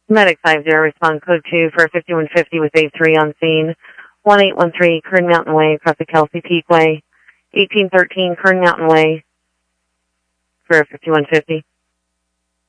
Medic 50, respond code 2 for 5150 with Dave 3 on scene. 1813 Kern Mountain Way across the Kelsey Peak Way. 1813 Kern Mountain Way for 5150.